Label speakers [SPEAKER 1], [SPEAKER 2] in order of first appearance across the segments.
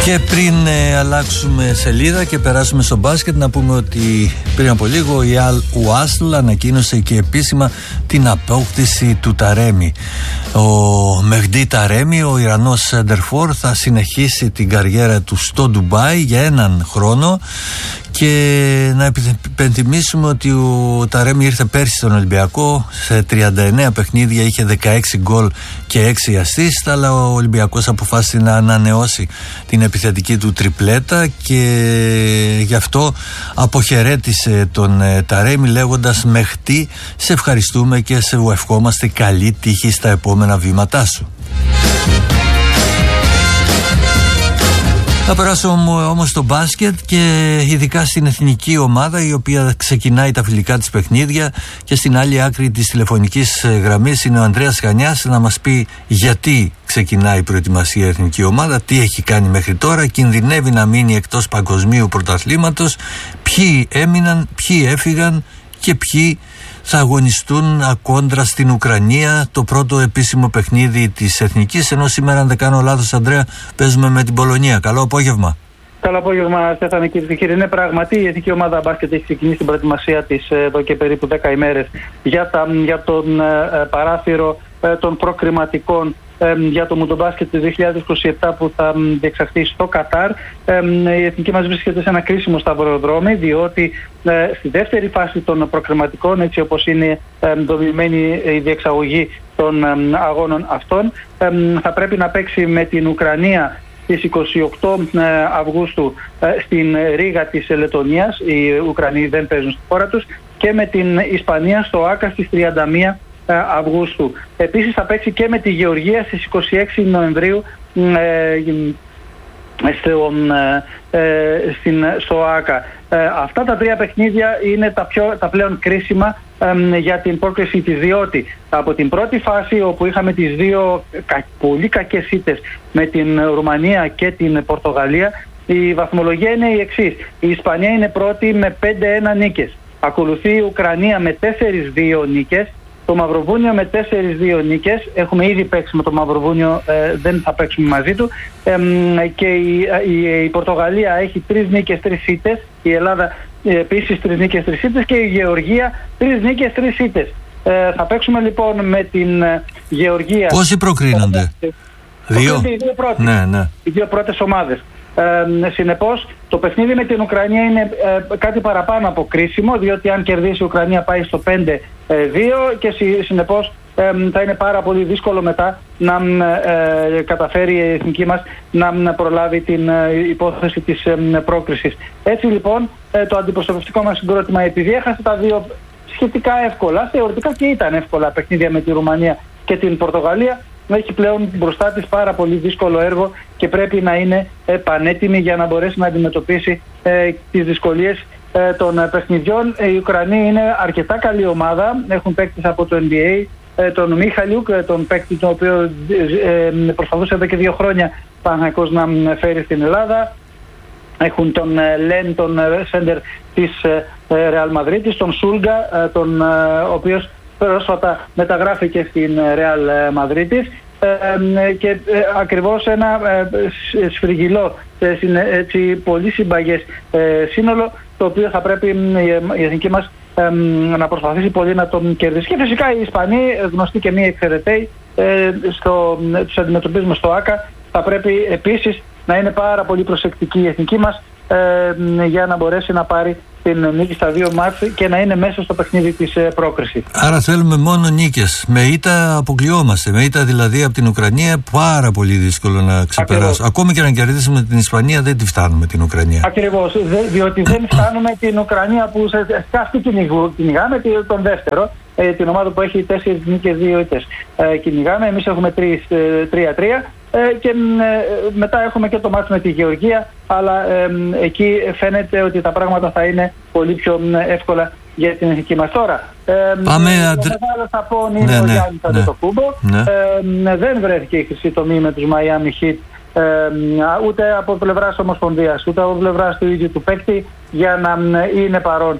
[SPEAKER 1] Και πριν αλλάξουμε σελίδα και περάσουμε στο μπάσκετ, να πούμε ότι πριν από λίγο η Al Wasl ανακοίνωσε και επίσημα την απόκτηση του Ταρέμι. Ο Μεχντή Ταρέμι, ο Ιρανός σέντερφορ, θα συνεχίσει την καριέρα του στο Ντουμπάι για έναν χρόνο. Και να υπενθυμίσουμε ότι ο Ταρέμι ήρθε πέρσι στον Ολυμπιακό, σε 39 παιχνίδια είχε 16 γκολ και 6 ασίστ, αλλά ο Ολυμπιακός αποφάσισε να ανανεώσει την επιθετική του τριπλέτα και γι' αυτό αποχαιρέτησε τον Ταρέμι λέγοντας «Μεχτή, σε ευχαριστούμε και σε ευχόμαστε καλή τύχη στα επόμενα βήματά σου». Θα περάσω όμως στο μπάσκετ και ειδικά στην εθνική ομάδα, η οποία ξεκινάει τα φιλικά της παιχνίδια, και στην άλλη άκρη της τηλεφωνικής γραμμής είναι ο Ανδρέας Χανιάς να μας πει γιατί ξεκινάει η προετοιμασία η εθνική ομάδα, τι έχει κάνει μέχρι τώρα, κινδυνεύει να μείνει εκτός παγκοσμίου πρωταθλήματος, ποιοι έμειναν, ποιοι έφυγαν και ποιοι θα αγωνιστούν ακόντρα στην Ουκρανία, το πρώτο επίσημο παιχνίδι της εθνικής, ενώ σήμερα, αν δεν κάνω λάθος, Ανδρέα, παίζουμε με την Πολωνία. Καλό απόγευμα.
[SPEAKER 2] Καλό απόγευμα, Στέφανε, κύριε και κύριοι. Ναι, πράγματι, η εθνική ομάδα μπάσκετ έχει ξεκινήσει την προετοιμασία της εδώ και περίπου 10 ημέρες για τον παράθυρο των προκριματικών για το Μουντομπάσκετ του 2027 που θα διεξαχθεί στο Κατάρ. Η εθνική μας βρίσκεται σε ένα κρίσιμο σταυροδρόμι, διότι στη δεύτερη φάση των προκριματικών, έτσι όπως είναι δομημένη η διεξαγωγή των αγώνων αυτών, θα πρέπει να παίξει με την Ουκρανία στις 28 Αυγούστου στην Ρήγα της Λετωνίας. Οι Ουκρανοί δεν παίζουν στη χώρα τους, και με την Ισπανία στο Άκα στις 31 Αυγούστου. Επίσης θα παίξει και με τη Γεωργία στις 26 Νοεμβρίου στο ΆΚΑ. Αυτά τα τρία παιχνίδια είναι τα πλέον κρίσιμα για την πρόκριση της, διότι από την πρώτη φάση, όπου είχαμε τις δύο πολύ κακές ήττες με την Ρουμανία και την Πορτογαλία, η βαθμολογία είναι η εξής. Η Ισπανία είναι πρώτη με 5-1 νίκες. Ακολουθεί η Ουκρανία με 4-2 νίκες. Το Μαυροβούνιο με 4-2 νίκες. Έχουμε ήδη παίξει με το Μαυροβούνιο, δεν θα παίξουμε μαζί του. Και η Πορτογαλία έχει 3 νίκες, 3 ήττες. Η Ελλάδα επίσης 3 νίκες, 3 ήττες. Και η Γεωργία 3 νίκες, 3 ήττες. Θα παίξουμε λοιπόν με την Γεωργία.
[SPEAKER 1] Πόσοι προκρίνονται? Δύο.
[SPEAKER 2] Οι δύο πρώτες ομάδες. Συνεπώς, το παιχνίδι με την Ουκρανία είναι κάτι παραπάνω από κρίσιμο, διότι αν κερδίσει η Ουκρανία πάει στο 5-2 και συνεπώς θα είναι πάρα πολύ δύσκολο μετά να καταφέρει η εθνική μας να προλάβει την υπόθεση της πρόκρισης. Έτσι λοιπόν, το αντιπροσωπευτικό μας συγκρότημα, επειδή έχασε τα δύο σχετικά εύκολα, θεωρητικά και ήταν εύκολα παιχνίδια με τη Ρουμανία και την Πορτογαλία, έχει πλέον μπροστά της πάρα πολύ δύσκολο έργο και πρέπει να είναι πανέτοιμη για να μπορέσει να αντιμετωπίσει τις δυσκολίες των παιχνιδιών. Οι Ουκρανοί είναι αρκετά καλή ομάδα, έχουν παίκτες από το NBA, τον Μίχαλιουκ, τον παίκτη τον οποίο προσπαθούσε εδώ και 2 χρόνια Παναθηναϊκός να φέρει στην Ελλάδα. Έχουν τον Λεν, τον σέντερ της Ρεάλ Μαδρίτης, τον Σούλγκα, ο οποίος πρόσφατα μεταγράφηκε στην Ρεάλ Μαδρίτης, και ακριβώς ένα σφριγγυλό, έτσι, πολύ συμπαγές σύνολο, το οποίο θα πρέπει η εθνική μας να προσπαθήσει πολύ να τον κερδίσει. Και φυσικά οι Ισπανοί, γνωστοί και μη εξαιρεταίοι, τους αντιμετωπίζουμε στο ΆΚΑ. Θα πρέπει επίσης να είναι πάρα πολύ προσεκτική η εθνική μας για να μπορέσει να πάρει την νίκη στα 2 μάτς και να είναι μέσα στο παιχνίδι της πρόκρισης.
[SPEAKER 1] Άρα θέλουμε μόνο νίκες. Με ήττα αποκλειόμαστε. Με ήττα δηλαδή από την Ουκρανία πάρα πολύ δύσκολο να ξεπεράσουμε. Ακόμη και να κερδίσουμε την Ισπανία δεν τη φτάνουμε την Ουκρανία. Ακριβώς.
[SPEAKER 2] Διότι δεν φτάνουμε την Ουκρανία που σε αυτή κυνηγάμε τον δεύτερο. Την ομάδα που έχει 4 νίκες, 2 ήττες. Κυνηγάμε. Εμείς έχουμε 3-3. Και μετά έχουμε και το μάτς με τη Γεωργία, αλλά εκεί φαίνεται ότι τα πράγματα θα είναι πολύ πιο εύκολα για την εθνική μας. Τώρα,
[SPEAKER 1] πάμε,
[SPEAKER 2] το μεγάλο σαπών είναι ο Γιάννης Αντετοκούμπο. Δεν βρέθηκε η χρυσή τομή με τους Miami Heat, ούτε από πλευράς Ομοσπονδίας, ούτε από πλευράς του ίδιου του παίκτη, για να είναι παρόν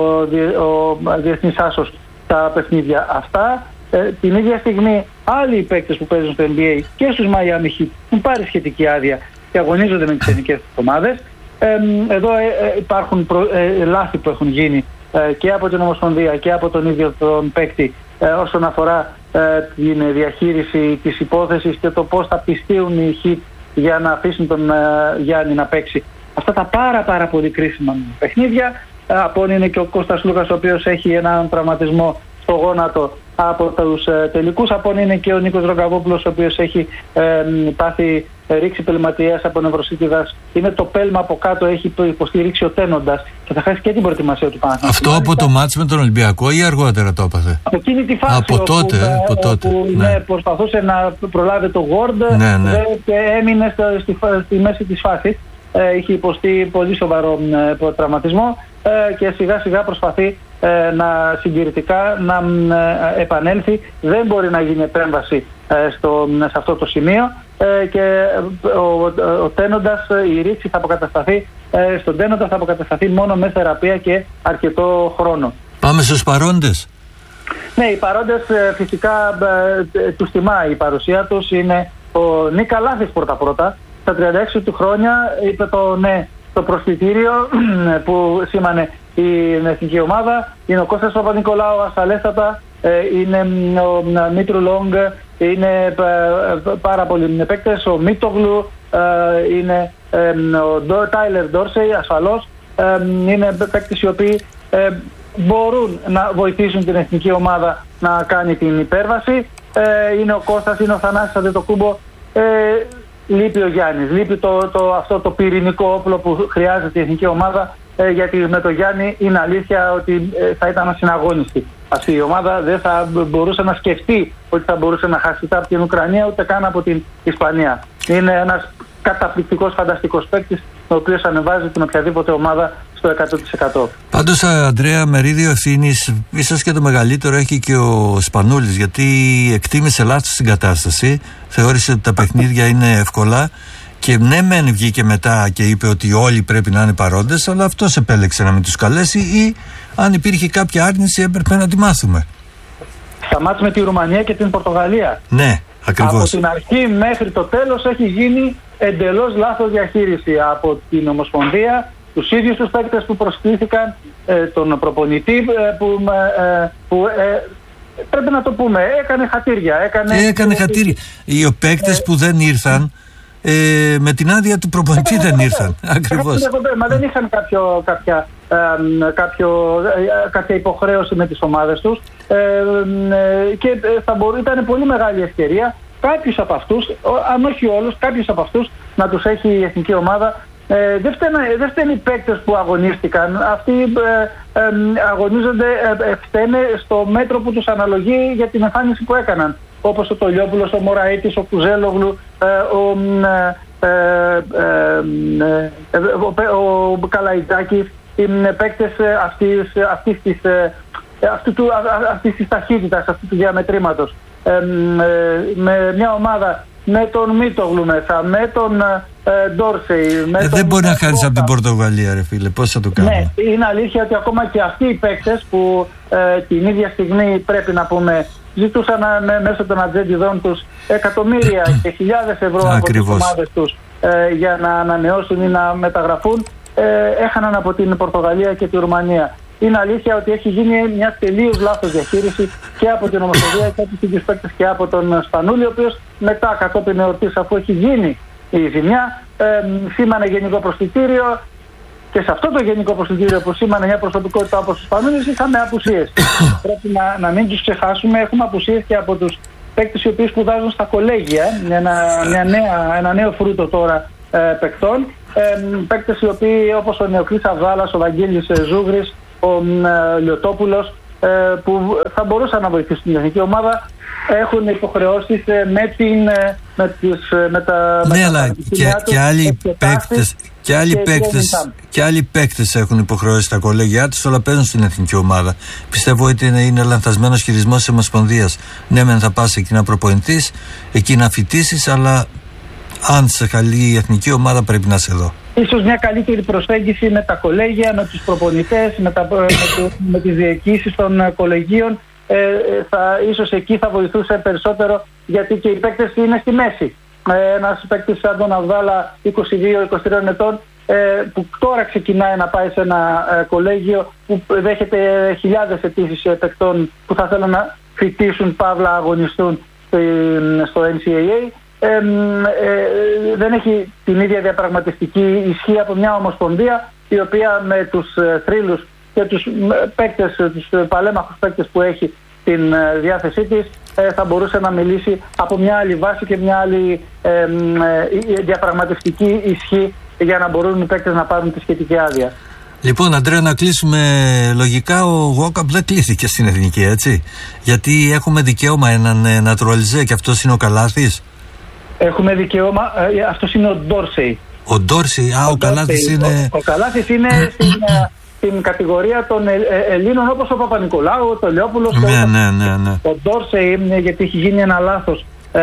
[SPEAKER 2] ο διεθνής άσος στα παιχνίδια αυτά. Την ίδια στιγμή άλλοι παίκτες που παίζουν στο NBA και στους Miami Heat έχουν πάρει σχετική άδεια και αγωνίζονται με τις εθνικές ομάδες. Εδώ υπάρχουν λάθη που έχουν γίνει και από την Ομοσπονδία και από τον ίδιο τον παίκτη όσον αφορά την διαχείριση της υπόθεσης και το πώς θα πιστείουν οι ΧΙΤ για να αφήσουν τον Γιάννη να παίξει αυτά τα πάρα πολύ κρίσιμα παιχνίδια. Από είναι και ο Κώστας Λούκας, ο οποίος έχει έναν τραυματισμό στο γόνατο από τους τελικούς. Από είναι και ο Νίκος Ρογκαβόπουλος, ο οποίος έχει πάθει ρήξη πελματιαίας από νευροσίτιδας. Είναι το πέλμα από κάτω, έχει υποστηρίξει ο Τένοντας και θα χάσει και την προετοιμασία του Παναθηναϊκού.
[SPEAKER 1] Αυτό από το μάτς με τον Ολυμπιακό ή αργότερα το έπαθε?
[SPEAKER 2] Από εκείνη τη φάση
[SPEAKER 1] από τότε,
[SPEAKER 2] που ναι, προσπαθούσε να προλάβει το Word και έμεινε στη μέση της φάσης. Είχε υποστεί πολύ σοβαρό τραυματισμό και σιγά σιγά προσπαθεί να συντηρητικά να επανέλθει. Δεν μπορεί να γίνει επέμβαση σε αυτό το σημείο και ο Τένοντας, η ρήξη θα αποκατασταθεί στον Τένοντα, θα αποκατασταθεί μόνο με θεραπεία και αρκετό χρόνο.
[SPEAKER 1] Πάμε στους παρόντες.
[SPEAKER 2] Ναι, οι παρόντες φυσικά τους τιμά η παρουσία τους. Είναι ο Νίκα Λάθης πρώτα. Στα 36 του χρόνια είπε το ναι στο προσκλητήριο που σήμανε η εθνική ομάδα. Είναι ο Κώστας Παπα-Νικολάου ασφαλέστατα, είναι ο Μήτρου Λόγκ, είναι πάρα πολλοί παίκτες, ο Μίτογλου, είναι ο Τάιλερ Ντόρσεϊ ασφαλώς, είναι παίκτες οι οποίοι μπορούν να βοηθήσουν την εθνική ομάδα να κάνει την υπέρβαση. Είναι ο Κώστας, είναι ο Θανάσης Αντετοκούμπο. Λείπει ο Γιάννης, λείπει αυτό το πυρηνικό όπλο που χρειάζεται η εθνική ομάδα, γιατί με τον Γιάννη είναι αλήθεια ότι θα ήταν ασυναγώνιστη. Αυτή η ομάδα δεν θα μπορούσε να σκεφτεί ότι θα μπορούσε να χάσει από την Ουκρανία ούτε καν από την Ισπανία. Είναι ένας καταπληκτικός, φανταστικός παίκτης, ο οποίος ανεβάζει την οποιαδήποτε ομάδα στο 100%.
[SPEAKER 1] Πάντως, Αντρέα, μερίδιο ευθύνης, ίσως και το μεγαλύτερο, έχει και ο Σπανούλης, γιατί εκτίμησε λάθος την κατάσταση, θεώρησε ότι τα παιχνίδια είναι εύκολα και ναι μεν βγήκε μετά και είπε ότι όλοι πρέπει να είναι παρόντες, αλλά αυτός επέλεξε να μην τους καλέσει ή αν υπήρχε κάποια άρνηση έπρεπε να τη μάθουμε.
[SPEAKER 2] Στα μάτς με τη Ρουμανία και την Πορτογαλία.
[SPEAKER 1] Ναι, ακριβώς.
[SPEAKER 2] Από την αρχή μέχρι το τέλος έχει γίνει εντελώς λάθος διαχείριση από την Ομοσπονδία, τους ίδιους τους παίκτες που προσκλήθηκαν, τον προπονητή που πρέπει να το πούμε, έκανε χατήρια. Έκανε χατήρια.
[SPEAKER 1] Οι παίκτες που δεν ήρθαν, με την άδεια του προπονητή δεν ήρθαν. Ακριβώς.
[SPEAKER 2] Μα δεν είχαν κάποια υποχρέωση με τις ομάδες τους και ήταν πολύ μεγάλη ευκαιρία κάποιους από αυτούς, αν όχι όλους, κάποιους από αυτούς να τους έχει η εθνική ομάδα. Δεν φταίνουν οι παίκτες που αγωνίστηκαν. Αυτοί αγωνίζονται, φταίνε στο μέτρο που τους αναλογεί για την εμφάνιση που έκαναν. Όπως ο Τολιόπουλος, ο Μωραΐτης, ο Κουζέλογλου, ο Καλαϊτζάκης, οι παίκτες αυτής της ταχύτητας, αυτού του διαμετρήματος. Με μια ομάδα με τον Μίτογλου μέσα, με τον Ντόρσεϊ.
[SPEAKER 1] Δεν μπορεί να χάνεις από την Πορτογαλία, ρε φίλε, πώς θα το κάνουμε.
[SPEAKER 2] Ναι, είναι αλήθεια ότι ακόμα και αυτοί οι παίκτες που την ίδια στιγμή πρέπει να πούμε ζητούσαν μέσω των ατζέντιδών τους εκατομμύρια και χιλιάδες ευρώ από τις ομάδες τους για να ανανεώσουν ή να μεταγραφούν, έχαναν από την Πορτογαλία και τη Ρουμανία. Είναι αλήθεια ότι έχει γίνει μια τελείως λάθος διαχείριση και από την Ομοσπονδία και από τους ίδιους παίκτες και από τον Σπανούλη, ο οποίος μετά κατόπιν εορτής, αφού έχει γίνει η ζημιά, σήμανε γενικό προσκλητήριο και σε αυτό το γενικό προσκλητήριο που σήμανε μια προσωπικότητα όπως ο Σπανούλης είχαμε απουσίες. Πρέπει να μην τους ξεχάσουμε, έχουμε απουσίες και από τους παίκτες οι οποίοι σπουδάζουν στα κολέγια, ένα νέο φρούτο τώρα παικτών, παίκτες οι οποίοι όπως ο Νεοκλής Αβδάλας, ο Βαγγέλης Ζούγρης, ο Λιωτόπουλος, που θα μπορούσαν να βοηθήσουν την εθνική ομάδα, έχουν υποχρεώσεις
[SPEAKER 1] ναι, αλλά και άλλοι παίκτες έχουν υποχρεώσεις στα κολέγια τους, αλλά παίζουν στην εθνική ομάδα. Πιστεύω ότι είναι λανθασμένος χειρισμός της Ομοσπονδίας. Ναι, μεν θα πας εκεί να προπονητής, εκεί να φοιτήσεις, αλλά αν σε καλεί η εθνική ομάδα πρέπει να είσαι εδώ.
[SPEAKER 2] Ίσως μια καλύτερη προσέγγιση με τα κολέγια, με τους προπονητές, με τις διοικήσεις των κολεγίων. Ίσως εκεί θα βοηθούσε περισσότερο, γιατί και οι παίκτες είναι στη μέση. ένας παίκτης σαν τον Αβδάλα 22-23 ετών, που τώρα ξεκινάει να πάει σε ένα κολέγιο που δέχεται χιλιάδες αιτήσεις παικτών που θα θέλουν να φοιτήσουν, παύλα αγωνιστούν στο NCAA. Δεν έχει την ίδια διαπραγματευτική ισχύ από μια ομοσπονδία η οποία με τους θρύλους και τους παίκτες, τους παλέμαχους παίκτες που έχει στην διάθεσή της, θα μπορούσε να μιλήσει από μια άλλη βάση και μια άλλη διαπραγματευτική ισχύ για να μπορούν οι παίκτες να πάρουν τη σχετική άδεια.
[SPEAKER 1] Λοιπόν, Αντρέα, να κλείσουμε λογικά. Ο Walkup δεν κλείθηκε στην εθνική, έτσι? Γιατί έχουμε δικαίωμα έναν naturalizé και αυτός είναι ο Καλάθης. Έχουμε
[SPEAKER 2] δικαίωμα, αυτός είναι ο Ντόρσεϊ.
[SPEAKER 1] Ο Ντόρσεϊ, ο Καλάθης είναι...
[SPEAKER 2] Ο Καλάθης είναι στην κατηγορία των Ελλήνων, όπως ο Παπα-Νικολάου, ο Λεόπουλος.
[SPEAKER 1] Ναι.
[SPEAKER 2] Ο Ντόρσεϊ, γιατί έχει γίνει ένα λάθος.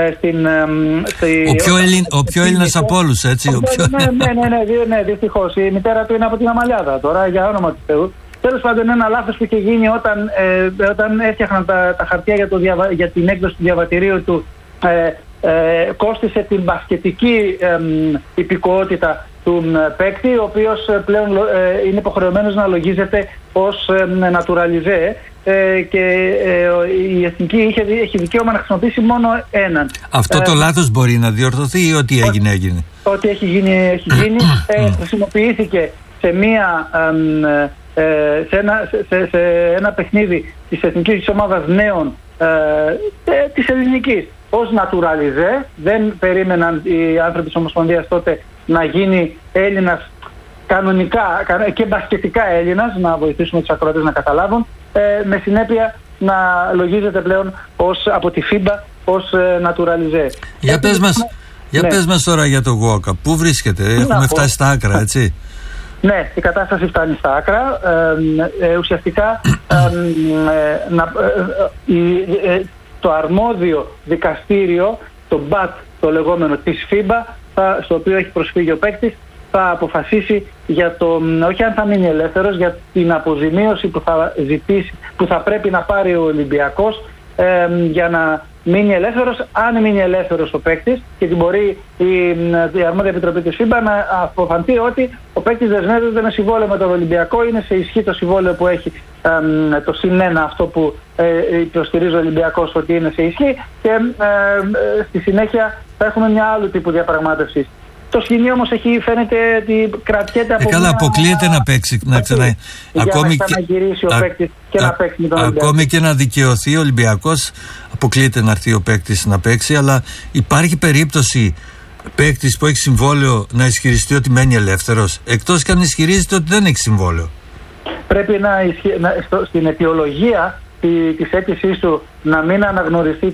[SPEAKER 1] Ο πιο Έλληνας από όλους, έτσι?
[SPEAKER 2] Ναι, δυστυχώς. Η μητέρα του είναι από την Αμαλιάδα τώρα, για όνομα του Θεού. Τέλος πάντων, ένα λάθος που είχε γίνει όταν έφτιαχναν τα χαρτιά για την έκδοση του διαβατηρίου του, κόστισε την μπασκετική υπηκοότητα του παίκτη, ο οποίος πλέον είναι υποχρεωμένος να λογίζεται ως naturalizé, και η εθνική έχει δικαίωμα να χρησιμοποιήσει μόνο έναν. Αυτό
[SPEAKER 1] το λάθος μπορεί να διορθωθεί ή ό,τι έγινε?
[SPEAKER 2] Ό,τι έχει γίνει. Χρησιμοποιήθηκε σε ένα παιχνίδι της εθνικής ομάδας νέων της ελληνικής ως naturalizé. Δεν περίμεναν οι άνθρωποι της Ομοσπονδίας τότε να γίνει Έλληνας κανονικά και μπασκετικά Έλληνας, να βοηθήσουμε τους ακροατές να καταλάβουν, με συνέπεια να λογίζεται πλέον από τη FIBA ως naturalizé.
[SPEAKER 1] Πες μας τώρα για το Walkup. Πού βρίσκεται? Έχουμε φτάσει στα άκρα, έτσι?
[SPEAKER 2] Ναι, η κατάσταση φτάνει στα άκρα. Ουσιαστικά το αρμόδιο δικαστήριο, το BAT το λεγόμενο της FIBA, στο οποίο έχει προσφύγει ο παίκτης, θα αποφασίσει για όχι αν θα μείνει ελεύθερος, για την αποζημίωση που θα ζητήσει, που θα πρέπει να πάρει ο Ολυμπιακός για να μείνει ελεύθερος. Αν μείνει ελεύθερος ο παίκτης, και την μπορεί η αρμόδια επιτροπή της FIBA να αποφανθεί ότι ο παίκτης δεσμεύεται με συμβόλαιο με τον Ολυμπιακό, είναι σε ισχύ το συμβόλαιο που έχει, το +1 αυτό που υποστηρίζει ο Ολυμπιακός ότι είναι σε ισχύ, και στη συνέχεια θα έχουμε μια άλλου τύπου διαπραγμάτευση. Το σκηνή όμως φαίνεται ότι κρατιέται από
[SPEAKER 1] καλά, αποκλείεται να παίξει, να
[SPEAKER 2] ακόμη και να γυρίσει ο παίκτης και να παίξει με τον Ολυμπιακό.
[SPEAKER 1] Ακόμη και να δικαιωθεί ο Ολυμπιακός, αποκλείεται να έρθει ο παίκτης να παίξει, αλλά υπάρχει περίπτωση παίκτης που έχει συμβόλαιο να ισχυριστεί ότι μένει ελεύθερος, εκτός και αν ισχυρίζεται ότι δεν έχει συμβόλαιο?
[SPEAKER 2] Πρέπει στην αιτιολογία της αίτησής του να μην αναγνωριστεί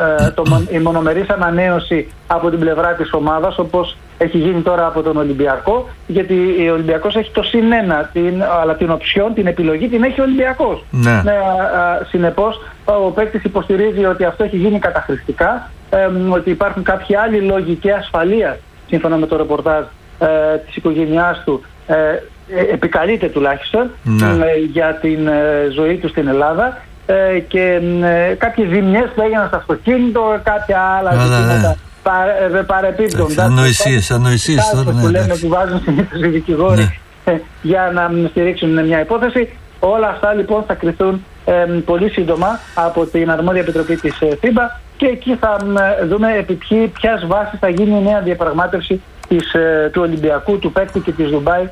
[SPEAKER 2] η μονομερής ανανέωση από την πλευρά της ομάδας, όπως έχει γίνει τώρα από τον Ολυμπιακό, γιατί ο Ολυμπιακός έχει το +1, αλλά την οψιόν, την επιλογή την έχει ο Ολυμπιακός.
[SPEAKER 1] Ναι.
[SPEAKER 2] Συνεπώς ο παίκτης υποστηρίζει ότι αυτό έχει γίνει καταχρηστικά, ότι υπάρχουν κάποιοι άλλοι λόγοι και ασφαλείας, σύμφωνα με το ρεπορτάζ της οικογένειάς του, επικαλείται τουλάχιστον, για την ζωή του στην Ελλάδα, και κάποιες ζημιές που έγιναν στο αυτοκίνητο, κάποια άλλα ζητήματα παρεπίπτοντα.
[SPEAKER 1] Ανοησίες
[SPEAKER 2] που λέμε, που βάζουν συνήθως οι δικηγόροι για να στηρίξουν μια υπόθεση. Όλα αυτά λοιπόν θα κριθούν πολύ σύντομα από την αρμόδια επιτροπή της FIBA, και εκεί θα δούμε επί ποιας βάσης θα γίνει η νέα διαπραγμάτευση του Ολυμπιακού, του παίκτη και της Ντουμπάι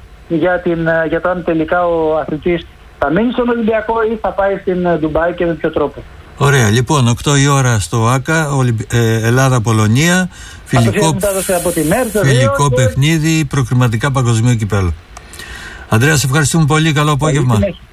[SPEAKER 2] για το αν τελικά ο αθλητής θα μείνει στον Ολυμπιακό ή θα πάει στην Ντουμπάι και με ποιο τρόπο.
[SPEAKER 1] Ωραία, λοιπόν, 8 η ώρα στο ΆΚΑ, Ελλάδα-Πολωνία, φιλικό παιχνίδι, προκριματικά παγκοσμίου κυπέλλου. Ανδρέα, σε ευχαριστούμε πολύ, καλό απόγευμα.